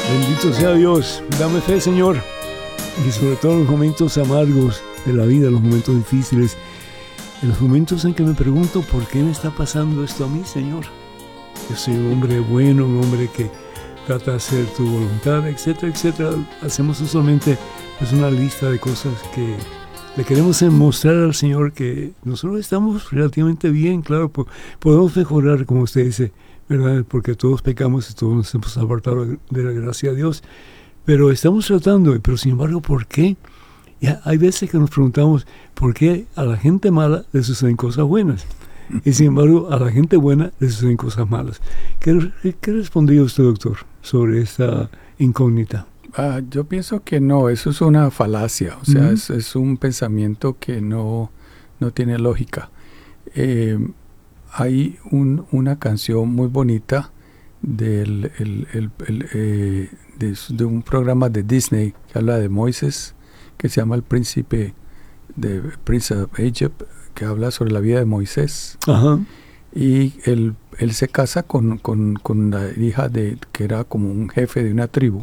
Bendito sea Dios. Dame fe, Señor. Y sobre todo en los momentos amargos de la vida, los momentos difíciles, en los momentos en que me pregunto por qué me está pasando esto a mí, Señor. Yo soy un hombre bueno, un hombre que trata de hacer tu voluntad, etcétera, etcétera. Hacemos usualmente pues, una lista de cosas que le queremos mostrar al Señor que nosotros estamos relativamente bien, claro, podemos mejorar, como usted dice, ¿verdad? Porque todos pecamos y todos nos hemos apartado de la gracia de Dios. Pero estamos tratando, pero sin embargo, ¿por qué? Ya hay veces que nos preguntamos, ¿por qué a la gente mala le suceden cosas buenas? Y sin embargo, a la gente buena le suceden cosas malas. ¿Qué respondió usted, doctor, sobre esta incógnita? Yo pienso que no, eso es una falacia, o sea, es un pensamiento que no tiene lógica. Hay una canción muy bonita de un programa de Disney que habla de Moisés, que se llama Prince of Egypt, que habla sobre la vida de Moisés. Ajá. Y él se casa con la hija que era como un jefe de una tribu.